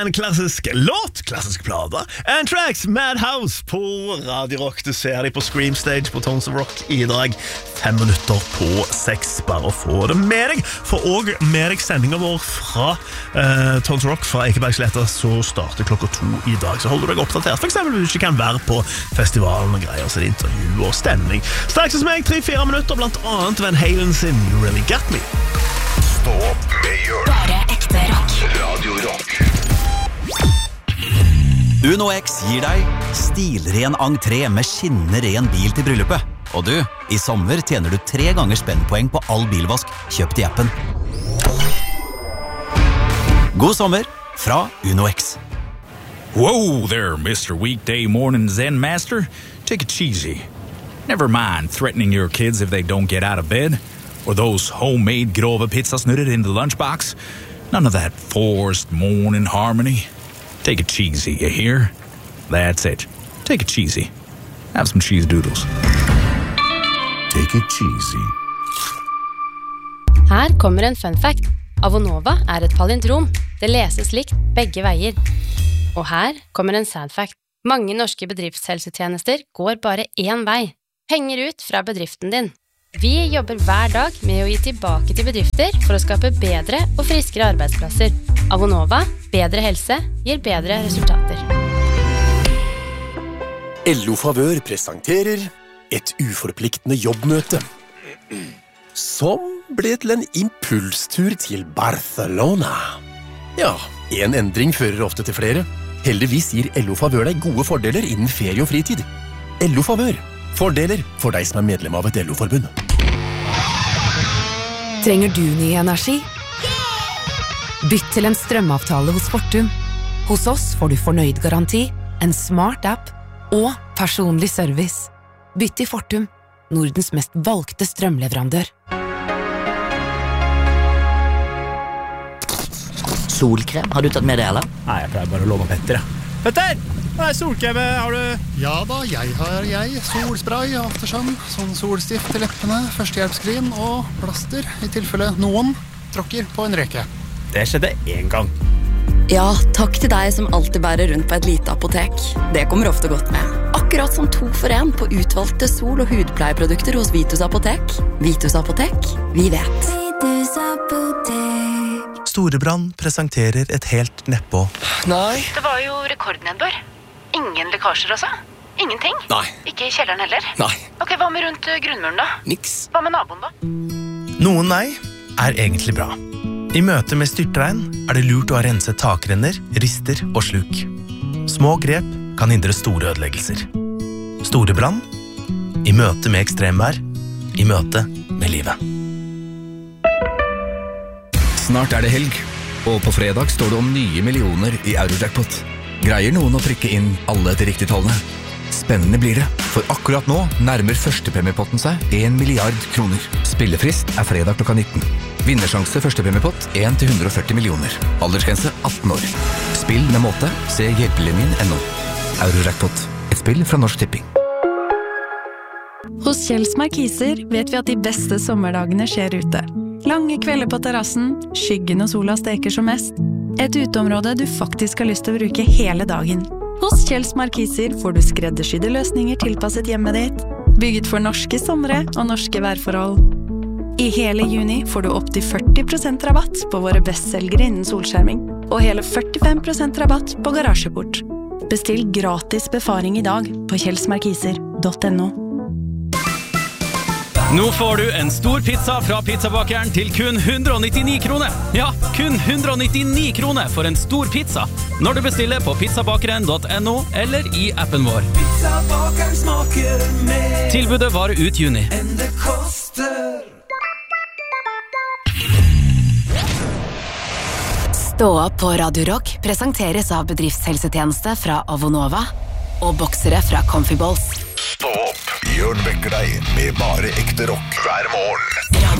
En klassisk låt, klassisk plate. Anthrax, Madhouse på Radio Rock. Du ser de på Scream Stage på Tones of Rock i dag. 5 minutter på 6. Bare å få det med deg. For også med deg sendingen vår fra Tones of Rock fra Ekebergsletta, så starter klokka 2 i dag. Så holder du deg oppdatert. For eksempel hvis du ikke kan være på festivalen og greier, så er det intervju og stemning. Straks hos meg 3-4 minutter, blant annet Van Halen sin You Really Got Me. Stå opp med Jørn. Bare ekte rock. Radio Rock. Uno X gir deg stilren entré med skinnende ren bil til bryllupet. Og du, i sommer tjener du 3 ganger spennpoeng på all bilvask kjøpt i appen. God sommer fra Uno X. Whoa there, Mr. Weekday Morning Zen Master. Take it easy. Never mind threatening your kids if they don't get out of bed, or those homemade grove pizzasnurrer in the lunchbox. None of that forced morning harmony. Take it cheesy, you hear? That's it. Take it cheesy. Have some cheese doodles. Take it cheesy. Her kommer en fun fact. Avonova er et palindrom. Det leses likt begge veier. Og her kommer en sad fact. Mange norske bedriftshelsetjenester går bare én vei. Henger ut fra bedriften din. Vi jobber hver dag med å gi tilbake til bedrifter for å skape bedre og friskere arbeidsplasser. Avonova, bedre helse, gir bedre resultater. LO Favør presenterer et uforpliktende jobbmøte, som ble til en impulstur til Barcelona. Ja, en endring fører ofte til flere. Heldigvis gir LO Favør deg gode fordeler innen ferie og fritid. LO Favør. Fordeler for deg som er medlem av et LO-forbund. Trenger du ny energi? Bytt til en strømavtale hos Fortum. Hos oss får du fornøyd garanti, en smart app og personlig service. Bytt til Fortum, Nordens mest valgte strømleverandør. Solkrem, har du tatt med det, eller? Nei, jeg pleier bare å love Petter, Petter! Nei, solkrem, har du? Ja da, jeg har solspray, aftersun, sånn solstift til leppene, førstehjelpskrim og plaster, i tilfelle noen tråkker på en reke. Det skjedde en gang. Ja, takk til deg som alltid bærer rundt på et lite apotek. Det kommer ofte godt med. Akkurat som 2 for 1 på utvalgte sol- og hudpleieprodukter hos Vitus Apotek. Vitus Apotek, vi vet. Vitus Apotek. Storebrand presenterer et helt nedpå. Nei. Det var jo rekordnedbør. Ingen lekkasjer altså? Ingenting? Nei. Ikke i kjelleren heller? Nei. Ok, hva med rundt grunnmuren da? Niks. Hva med naboen da? Noen nei er egentlig bra. I møte med styrtregn er det lurt å ha renset takrenner, rister og sluk. Små grep kan hindre store ødeleggelser. Storebrand. I møte med ekstremvær. I møte med livet. Snart er det helg, og på fredag står det om nye millioner i Eurojackpot. Greier noen å trykke inn alle de riktige tallene? Spennende blir det, for akkurat nå nærmer førstepremiepotten seg 1 milliard kroner. Spillefrist er fredag klokka 19. Vinnersjanse førstepremiepott 1 til 140 millioner. Aldersgrense 18 år. Spill med måte, se hjelpelinjen.no. Eurojackpot, et spill fra Norsk Tipping. Hos Kjells Markiser vet vi at de beste sommerdagene skjer ute. Lange kvelder på terrassen, skyggen og sola steker som mest. Et uteområde du faktisk har lyst til å bruke hele dagen. Hos Kjells Markiser får du skreddersydde løsninger tilpasset hjemmet ditt, bygget for norske somre og norske værforhold. I hele juni får du opp til 40% rabatt på våre bestselgere innen solskjerming, og hele 45% rabatt på garasjeport. Bestill gratis befaring i dag på kjellsmarkiser.no. Nå får du en stor pizza fra pizzabakeren til kun 199 kroner. Ja, kun 199 kroner for en stor pizza. Når du bestiller på pizzabakeren.no eller i appen vår. Pizzabakeren smaker mer. Tilbudet varer ut juni. Enn det koster. Stå opp på Radio Rock presenteres av bedriftshelsetjeneste fra Avonova og boksere fra Comfy Balls. Stå opp, Jørn vekker deg med bare ekte rock hver morgen.